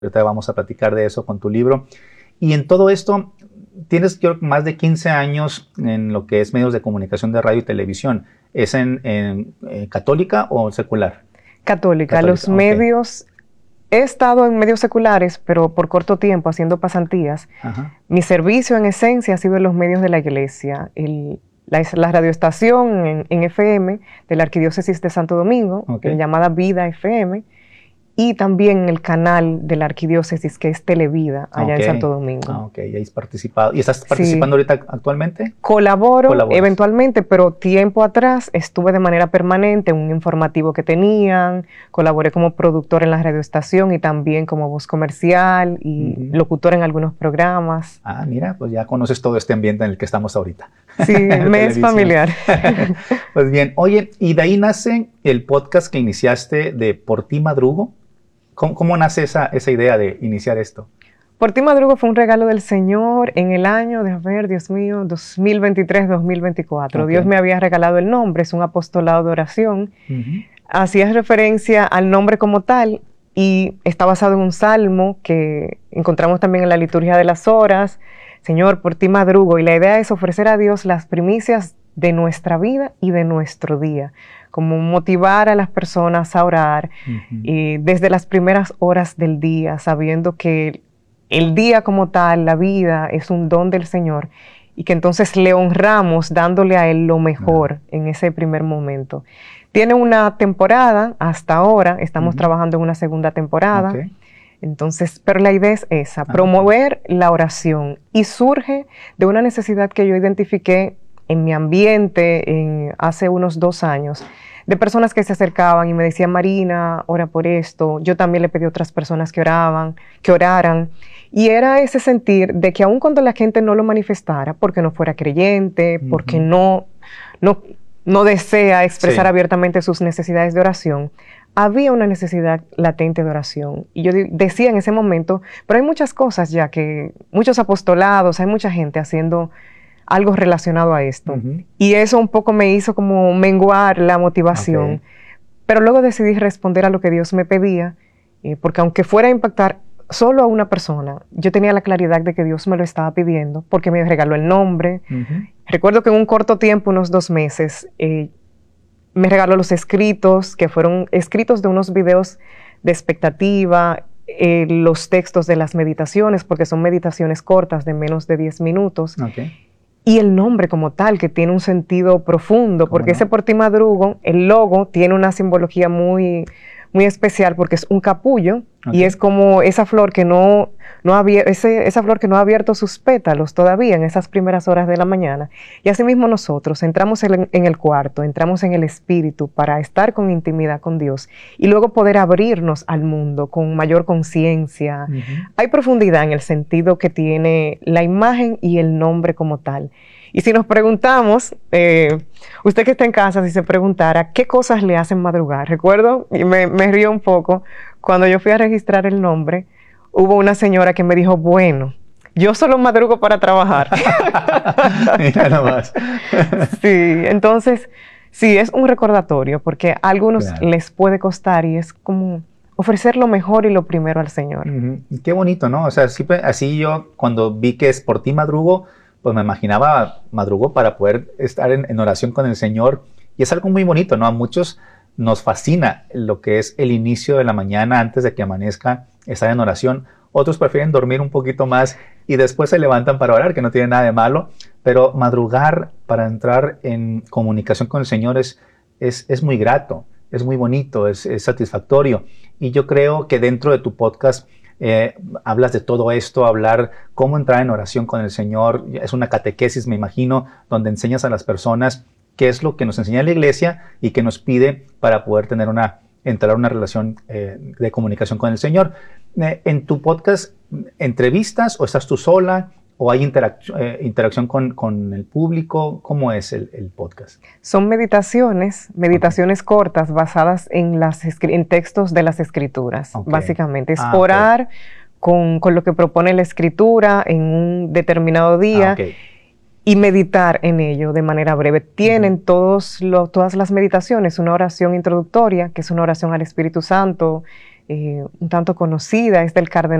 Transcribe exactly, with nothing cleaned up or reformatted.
Ahorita vamos a platicar de eso con tu libro. Y en todo esto, tienes yo, más de quince años en lo que es medios de comunicación de radio y televisión. ¿Es en, en, en católica o secular? Católica. Católica, Los okay. medios, he estado en medios seculares, pero por corto tiempo haciendo pasantías. Ajá. Mi servicio en esencia ha sido en los medios de la iglesia. El, la, la radioestación en, en F M de la Arquidiócesis de Santo Domingo, okay. llamada Vida F M, y también el canal de la Arquidiócesis, que es Televida, allá okay. en Santo Domingo. Ah, ok, y has participado. ¿Y estás participando sí. ahorita actualmente? Colaboro ¿Colaboras? eventualmente, pero tiempo atrás estuve de manera permanente en un informativo que tenían, colaboré como productor en la radioestación y también como voz comercial y uh-huh. locutor en algunos programas. Ah, mira, pues ya conoces todo este ambiente en el que estamos ahorita. Sí, me es familiar. Pues bien, oye, y de ahí nace el podcast que iniciaste de Por Ti Madrugo. ¿Cómo, cómo nace esa, esa idea de iniciar esto? Por Ti Madrugo fue un regalo del Señor en el año, de a ver, Dios mío, dos mil veintitrés, dos mil veinticuatro. Okay. Dios me había regalado el nombre, es un apostolado de oración. Uh-huh. Hacía referencia al nombre como tal y está basado en un salmo que encontramos también en la liturgia de las horas. Señor, por ti madrugo. Y la idea es ofrecer a Dios las primicias de nuestra vida y de nuestro día, como motivar a las personas a orar uh-huh. y desde las primeras horas del día, sabiendo que el día como tal, la vida, es un don del Señor y que entonces le honramos dándole a Él lo mejor uh-huh. en ese primer momento. Tiene una temporada, hasta ahora estamos uh-huh. trabajando en una segunda temporada. Okay. Entonces, pero la idea es esa, ah, promover okay. la oración, y surge de una necesidad que yo identifiqué en mi ambiente en, hace unos dos años, de personas que se acercaban y me decían, Marina, ora por esto. Yo también le pedí a otras personas que oraban, que oraran, y era ese sentir de que aun cuando la gente no lo manifestara, porque no fuera creyente, uh-huh. porque no, no, no desea expresar sí. abiertamente sus necesidades de oración, había una necesidad latente de oración. Y yo decía en ese momento, pero hay muchas cosas ya que, muchos apostolados, hay mucha gente haciendo algo relacionado a esto. Uh-huh. Y eso un poco me hizo como menguar la motivación. Okay. Pero luego decidí responder a lo que Dios me pedía, eh, porque aunque fuera a impactar solo a una persona, yo tenía la claridad de que Dios me lo estaba pidiendo, porque me regaló el nombre. Uh-huh. Recuerdo que en un corto tiempo, unos dos meses, eh, me regaló los escritos, que fueron escritos de unos videos de expectativa, eh, los textos de las meditaciones, porque son meditaciones cortas de menos de diez minutos. Okay. Y el nombre como tal, que tiene un sentido profundo, porque no? ese Por Ti Madrugo, el logo, tiene una simbología muy, muy especial, porque es un capullo, okay. y es como esa flor que no, no abier- ese, esa flor que no ha abierto sus pétalos todavía en esas primeras horas de la mañana. Y asimismo nosotros entramos en, en el cuarto, entramos en el espíritu para estar con intimidad con Dios y luego poder abrirnos al mundo con mayor conciencia. Uh-huh. Hay profundidad en el sentido que tiene la imagen y el nombre como tal. Y si nos preguntamos, eh, usted que está en casa, si se preguntara, ¿qué cosas le hacen madrugar? Recuerdo, y me, me río un poco, cuando yo fui a registrar el nombre, hubo una señora que me dijo, bueno, yo solo madrugo para trabajar. Mira nomás. Sí, entonces, sí, es un recordatorio, porque a algunos claro. les puede costar y es como ofrecer lo mejor y lo primero al Señor. Uh-huh. Y qué bonito, ¿no? O sea, sí, así yo cuando vi que es Por Ti Madrugo, pues me imaginaba madrugo para poder estar en, en oración con el Señor. Y es algo muy bonito, ¿no? A muchos nos fascina lo que es el inicio de la mañana antes de que amanezca, estar en oración. Otros prefieren dormir un poquito más y después se levantan para orar, que no tiene nada de malo. Pero madrugar para entrar en comunicación con el Señor es, es, es muy grato, es muy bonito, es, es satisfactorio. Y yo creo que dentro de tu podcast Eh, hablas de todo esto, hablar cómo entrar en oración con el Señor. Es una catequesis, me imagino, donde enseñas a las personas qué es lo que nos enseña la Iglesia y que nos pide para poder tener una, entrar en una relación eh, de comunicación con el Señor. Eh, en tu podcast, ¿entrevistas o estás tú sola? ¿O hay interac- eh, interacción con, con el público? ¿Cómo es el, el podcast? Son meditaciones, meditaciones okay. cortas basadas en, las, en textos de las Escrituras, okay. básicamente. Es ah, orar okay. con, con lo que propone la Escritura en un determinado día ah, okay. y meditar en ello de manera breve. Tienen uh-huh. todos los, todas las meditaciones una oración introductoria, que es una oración al Espíritu Santo, eh, un tanto conocida, es del cardenal